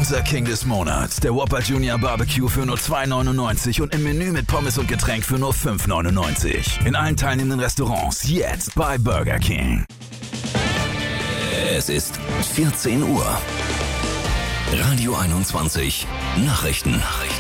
Unser King des Monats, der Whopper Junior Barbecue für nur $2,99 und im Menü mit Pommes und Getränk für nur $5,99. In allen teilnehmenden Restaurants jetzt bei Burger King. Es ist 14 Uhr. Radio 21 Nachrichten.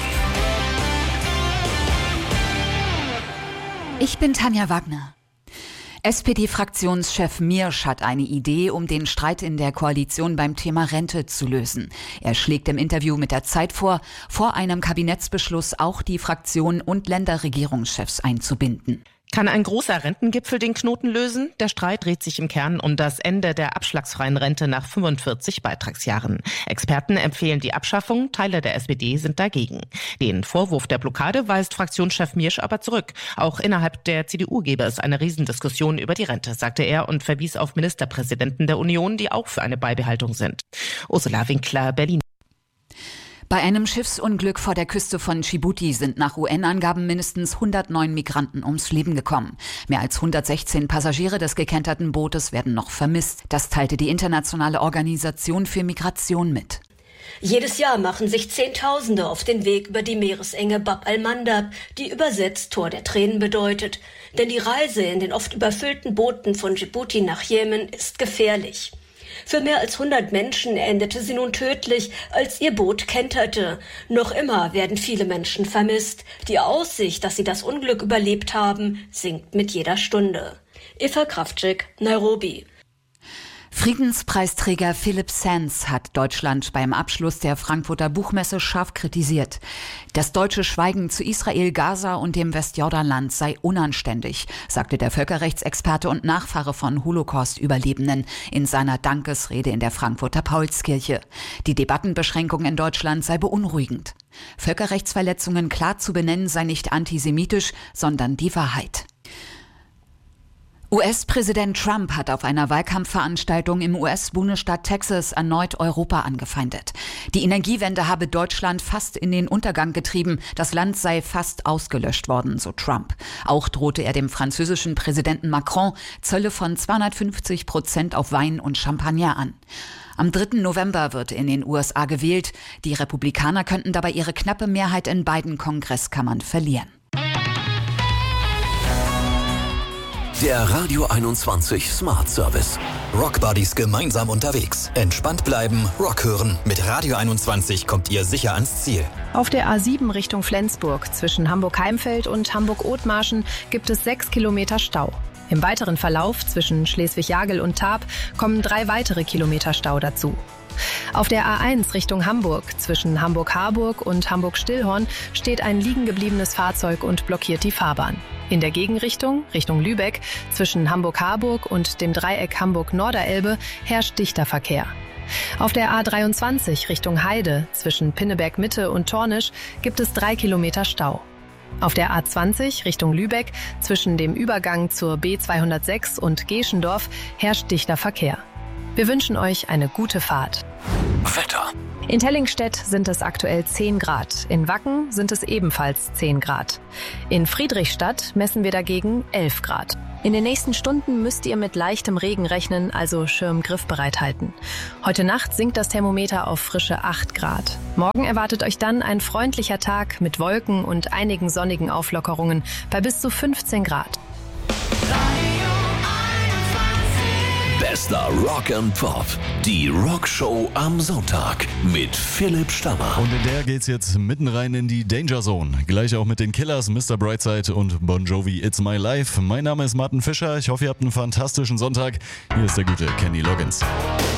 Ich bin Tanja Wagner. SPD-Fraktionschef Miersch hat eine Idee, um den Streit in der Koalition beim Thema Rente zu lösen. Er schlägt im Interview mit der Zeit vor einem Kabinettsbeschluss auch die Fraktion und Länderregierungschefs einzubinden. Kann ein großer Rentengipfel den Knoten lösen? Der Streit dreht sich im Kern um das Ende der abschlagsfreien Rente nach 45 Beitragsjahren. Experten empfehlen die Abschaffung, Teile der SPD sind dagegen. Den Vorwurf der Blockade weist Fraktionschef Miersch aber zurück. Auch innerhalb der CDU gäbe es eine Riesendiskussion über die Rente, sagte er und verwies auf Ministerpräsidenten der Union, die auch für eine Beibehaltung sind. Ursula Winkler, Berlin. Bei einem Schiffsunglück vor der Küste von Djibouti sind nach UN-Angaben mindestens 109 Migranten ums Leben gekommen. Mehr als 116 Passagiere des gekenterten Bootes werden noch vermisst. Das teilte die Internationale Organisation für Migration mit. Jedes Jahr machen sich Zehntausende auf den Weg über die Meeresenge Bab al-Mandab, die übersetzt Tor der Tränen bedeutet. Denn die Reise in den oft überfüllten Booten von Djibouti nach Jemen ist gefährlich. Für mehr als 100 Menschen endete sie nun tödlich, als ihr Boot kenterte. Noch immer werden viele Menschen vermisst. Die Aussicht, dass sie das Unglück überlebt haben, sinkt mit jeder Stunde. Eva Kraftschick, Nairobi. Friedenspreisträger Philipp Sands hat Deutschland beim Abschluss der Frankfurter Buchmesse scharf kritisiert. Das deutsche Schweigen zu Israel, Gaza und dem Westjordanland sei unanständig, sagte der Völkerrechtsexperte und Nachfahre von Holocaust-Überlebenden in seiner Dankesrede in der Frankfurter Paulskirche. Die Debattenbeschränkung in Deutschland sei beunruhigend. Völkerrechtsverletzungen klar zu benennen sei nicht antisemitisch, sondern die Wahrheit. US-Präsident Trump hat auf einer Wahlkampfveranstaltung im US-Bundesstaat Texas erneut Europa angefeindet. Die Energiewende habe Deutschland fast in den Untergang getrieben. Das Land sei fast ausgelöscht worden, so Trump. Auch drohte er dem französischen Präsidenten Macron Zölle von 250% auf Wein und Champagner an. Am 3. November wird in den USA gewählt. Die Republikaner könnten dabei ihre knappe Mehrheit in beiden Kongresskammern verlieren. Der Radio 21 Smart Service. Rockbuddies gemeinsam unterwegs. Entspannt bleiben, Rock hören. Mit Radio 21 kommt ihr sicher ans Ziel. Auf der A7 Richtung Flensburg zwischen Hamburg-Heimfeld und Hamburg-Othmarschen gibt es 6 Kilometer Stau. Im weiteren Verlauf zwischen Schleswig-Jagel und Tarp kommen 3 weitere Kilometer Stau dazu. Auf der A1 Richtung Hamburg zwischen Hamburg-Harburg und Hamburg-Stillhorn steht ein liegen gebliebenes Fahrzeug und blockiert die Fahrbahn. In der Gegenrichtung, Richtung Lübeck, zwischen Hamburg-Harburg und dem Dreieck Hamburg-Norderelbe herrscht dichter Verkehr. Auf der A23 Richtung Heide zwischen Pinneberg-Mitte und Tornisch gibt es 3 Kilometer Stau. Auf der A20 Richtung Lübeck zwischen dem Übergang zur B206 und Geschendorf herrscht dichter Verkehr. Wir wünschen euch eine gute Fahrt. Wetter. In Tellingstedt sind es aktuell 10 Grad. In Wacken sind es ebenfalls 10 Grad. In Friedrichstadt messen wir dagegen 11 Grad. In den nächsten Stunden müsst ihr mit leichtem Regen rechnen, also Schirm griffbereit halten. Heute Nacht sinkt das Thermometer auf frische 8 Grad. Morgen erwartet euch dann ein freundlicher Tag mit Wolken und einigen sonnigen Auflockerungen bei bis zu 15 Grad. Bester Rock and Pop. Die Rockshow am Sonntag mit Philipp Stammer. Und in der geht's jetzt mitten rein in die Danger Zone. Gleich auch mit den Killers, Mr. Brightside und Bon Jovi, It's My Life. Mein Name ist Martin Fischer. Ich hoffe, ihr habt einen fantastischen Sonntag. Hier ist der gute Kenny Loggins.